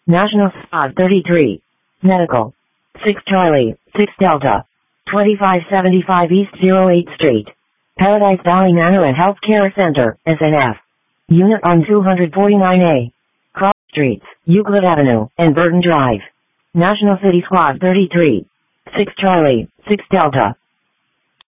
National Squad 33. Medical. 6 Charlie, 6 Delta. 2575 East 08th Street. Paradise Valley Manor and Healthcare Center, SNF. Unit on 249A. Cross Streets, Euclid Avenue, and Burton Drive. National City Squad 33. 6 Charlie, 6 Delta.